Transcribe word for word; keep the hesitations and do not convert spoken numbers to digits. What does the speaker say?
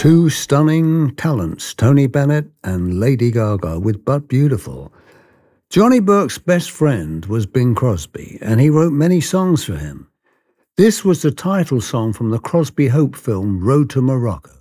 Two stunning talents, Tony Bennett and Lady Gaga, with But Beautiful. Johnny Burke's best friend was Bing Crosby, and he wrote many songs for him. This was the title song from the Crosby Hope film Road to Morocco.